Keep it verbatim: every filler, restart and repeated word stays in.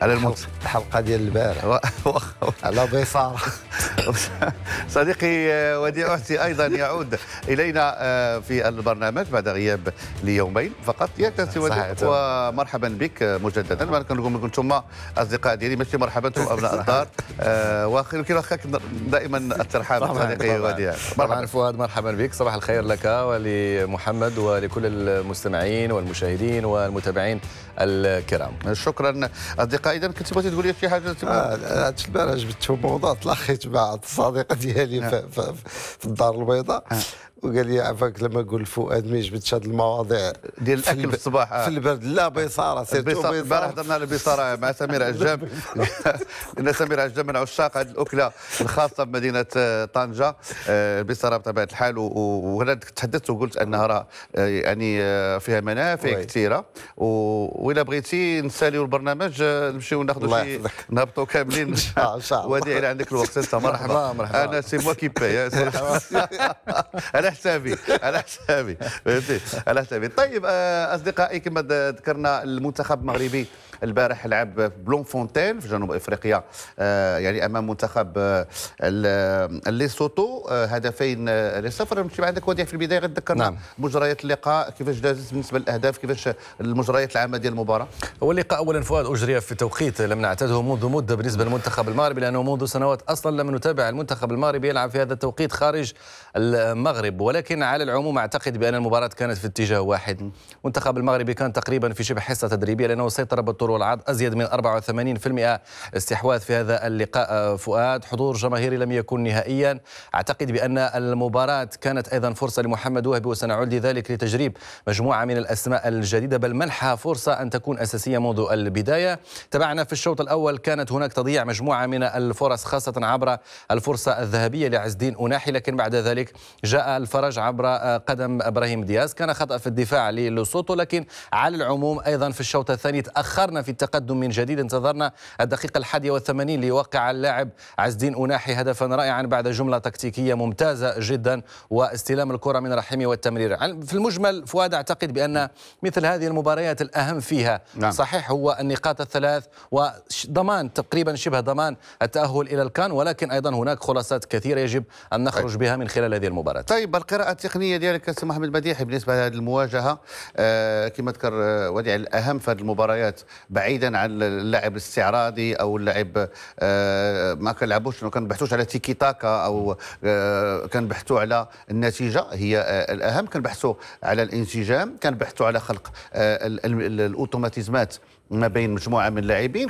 على المنتخب. الحلقه ديال البارح على بيصار. صديقي وديع أحسي أيضا يعود إلينا في البرنامج بعد غياب ليومين فقط. ياك سي وديع، ومرحبا بك مجددا. ما كنقول لكم انتم اصدقاء ديالي، ماشي مرحبا انتم ابناء الدار. وخير كي واخاك دائما الترحاب صديقي وديع. مرحبا فؤاد، مرحبا بك، صباح الخير لك ولمحمد ولكل المستمعين والمشاهدين والمتابعين الكرام. شكرا اصدقائي. اذا كنت بغيتي تقول لي شي حاجه؟ هذا البارح جبت موضوع تلاخيت مع الصديقه ديالي في, في, في الدار البيضاء، وقال لي عفاك لما نقول فؤاد ما يجبدش هذه المواضيع ديال الاكل في الصباح في البرد. لا بيصاره سيرتو. البارح هضرنا على البيصاره مع سمير عجام. لان سمير عجام من عشاق هذه الاكله الخاصه بمدينه طنجه، البيصاره بطبيعه الحال. وهنا تحدثت وقلت انها راه يعني فيها منافع كثيره، واذا بغيتي نساليو البرنامج نمشيو ناخذوا شي نهبطوا كاملين ان شاء الله. وديع الى عندك الوقت انت. مرحبا. مرحبا. انا سي موا كي باي على حسابي على حسابي فهمتي، على حسابي. طيب اصدقائي، كما ذكرنا المنتخب المغربي البارح لعب بلون فونتين في جنوب افريقيا، يعني امام منتخب ليسوتو، هدفين لصفر. نمشي عندك وديع في البدايه، غير ذكرنا نعم. مجريات اللقاء كيفاش دازت بالنسبه للاهداف، كيفاش المجريات العامه ديال المباراه. هو اللقاء اولا فؤاد اجري في توقيت لم نعتاده منذ مده بالنسبه للمنتخب المغربي، لانه منذ سنوات اصلا لم نتابع المنتخب المغربي يلعب في هذا التوقيت خارج المغرب. ولكن على العموم اعتقد بان المباراه كانت في اتجاه واحد. المنتخب المغربي كان تقريبا في شبه حصه تدريبيه، لانه سيطر بالطول والعرض، ازيد من أربعة وثمانين بالمئة استحواذ في هذا اللقاء. فؤاد، حضور جماهيري لم يكن نهائيا. اعتقد بان المباراه كانت ايضا فرصه لمحمد وهبي، وسنعود لذلك لتجريب مجموعه من الاسماء الجديده، بل منحها فرصه ان تكون اساسيه منذ البدايه. تابعنا في الشوط الاول كانت هناك تضييع مجموعه من الفرص، خاصه عبر الفرصه الذهبيه لعز الدين أناحي، لكن بعد ذلك جاء الفرج عبر قدم ابراهيم دياز. كان خطأ في الدفاع للوسوتو، لكن على العموم ايضا في الشوط الثاني تاخرنا في التقدم من جديد. انتظرنا الدقيقه الحادية والثمانين ليوقع اللاعب عز الدين أناحي هدفا رائعا بعد جمله تكتيكيه ممتازه جدا واستلام الكره من رحيمي والتمرير. في المجمل فؤاد، اعتقد بان مثل هذه المباريات الاهم فيها نعم. صحيح هو النقاط الثلاث وضمان تقريبا شبه ضمان التاهل الى الكان، ولكن ايضا هناك خلاصات كثيره يجب ان نخرج بها من خلال هذه المباراه. طيب القراءه التقنيه ديالك سي محمد مديحي بالنسبه لهذه المواجهه، آه كما ذكر وديع، الاهم في هذه المباريات بعيدا عن اللاعب الاستعراضي او اللاعب آه ما كنلعبوش كنبحثوش على تيكي تاكا او آه كنبحثوا على النتيجه هي آه الاهم، كنبحثوا على الانسجام، كنبحثوا على خلق آه الاوتوماتيزمات ما بين مجموعه من اللاعبين،